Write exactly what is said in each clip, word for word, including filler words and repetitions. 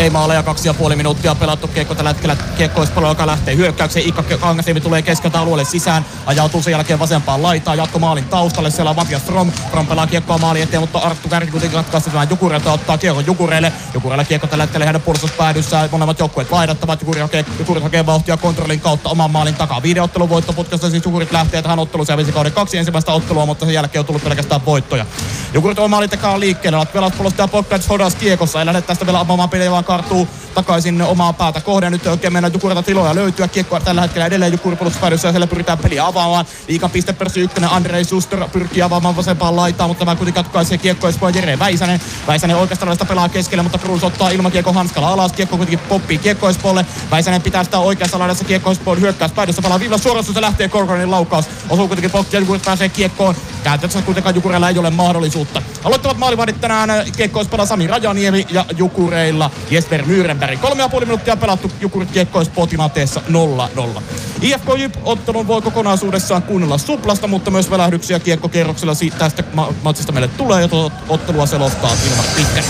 Ei maaleja, kaksi ja puoli minuuttia pelattu. Kiekko tällä hetkellä kiekkoispallo, joka lähtee hyökkäykseen. Ikka Kangasniemi tulee keskeltä alueelle sisään. Ajautuu sen jälkeen vasempaan laitaan. Jatko maalin taustalle. Siellä on Matias From. From pelaa kiekkoa maaliin eteen, mutta Arttu Kärki kuitenkin ratkaisee tämän Jukureilta. Ottaa kiekko Jukureille. Jukureilla kiekko tällä hetkellä hänen puolustuspäädyssä. Molemmat joukkueet vaihdattavat. Jukurit hakee, Jukurit hakee vauhtia kontrollin kautta oman maalin takaa. Viiden ottelun voittoputkesta siis Jukurit lähtee tähän otteluun. Se hävisi kauden kaksi ensimmäistä ottelua, mutta sen jälkeen on tullut pelkästään voittoja. Jukurit on maalintekaan liikkeelle. Pelaspuolustaja Pokkats Hodas kiekossa. Ei lähde tästä vielä ammamaan peliä, vaan kartuu takaisin omaa päätä kohden. Nyt oikein mennään Jukurilta tiloja löytyä. Kiekkoa tällä hetkellä edelleen Jukurin puolustuspäädyssä ja siellä pyritään peliä avaamaan. Liigan pistepörssi ykkönen Andrei Suster pyrkii avaamaan vasempaan laitaan, mutta tämä kuitenkin katkaisee kiekko Espoo Jere Väisänen. Väisänen oikeasta pelaa keskelle, mutta Cruz ottaa ilmakiekko hanskalla alas. Kiekko kuitenkin poppii kiekko Espoolle. Väisänen pitää sitä oikeassa laidassa kiekko Espoon hyökkäyspäädyssä. Palaa viiva suorastus ja lähtee Corcoranin laukaus. Osuu kuitenkin pokki ja Jukurit pääsee kiekkoon. Käytännössä kuitenkaan Jukureilla ei ole mahdollisuutta. Aloittavat maalivahdit tänään kiekko Espoolla Sami Rajaniemi ja Jukureilla Jesper Nürnberg. Kolme ja puoli minuuttia pelattu. Jukurit kiekko Espoo tilanteessa nolla nolla. I F K Jyp ottelun voi kokonaisuudessaan kuunnella Suplasta, mutta myös välähdyksiä kiekkokierroksella tästä matsista meille tulee ja tuota ottelua selostaa Ilmar Pikkänen.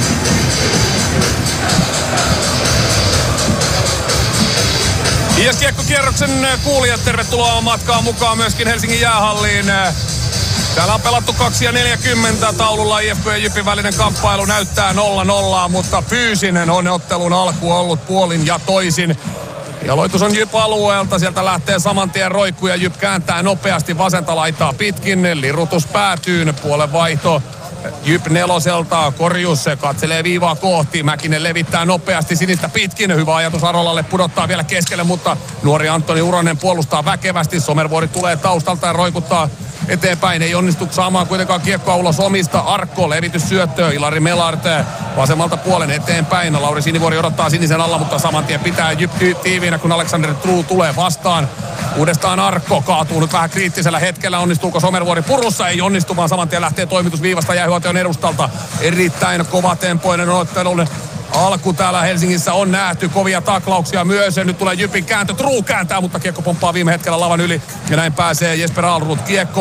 I S K-kierroksen kuulijat, tervetuloa matkaan mukaan myöskin Helsingin jäähalliin. Täällä on pelattu kaksi ja neljäkymmentä taululla. I F K ja Jypin välinen kamppailu näyttää nolla nolla, mutta fyysinen on ottelun alku ollut puolin ja toisin. Ja aloitus on Jyp alueelta, sieltä lähtee saman tien roikku ja Jyp kääntää nopeasti vasenta laitaa pitkin. Lirutus päätyyn, puolen vaihto. Jyp neloselta, Korjus katselee viivaa kohti, Mäkinen levittää nopeasti sinistä pitkin, hyvä ajatus Arolalle pudottaa vielä keskelle, mutta nuori Antoni Uronen puolustaa väkevästi, Somervuori tulee taustalta ja roikuttaa eteenpäin, ei onnistu saamaan kuitenkaan kiekkoa ulos omista, Arkko levitys syöttöä, Ilari Melart vasemmalta puolen eteenpäin, Lauri Sinivuori odottaa sinisen alla, mutta saman tien pitää Jyp tiiviinä, kun Alexander True tulee vastaan. Uudestaan Arkko kaatuu nyt vähän kriittisellä hetkellä. Onnistuuko Somervuori purussa? Ei onnistu, vaan saman tien lähtee toimitusviivasta jäähyöteon edustalta. Erittäin kovatempoinen ottelun alku täällä Helsingissä on nähty. Kovia taklauksia myös. Nyt tulee Jypin kääntö. True kääntää, mutta kiekko pomppaa viime hetkellä lavan yli. Ja näin pääsee Jesper Alrud kiekko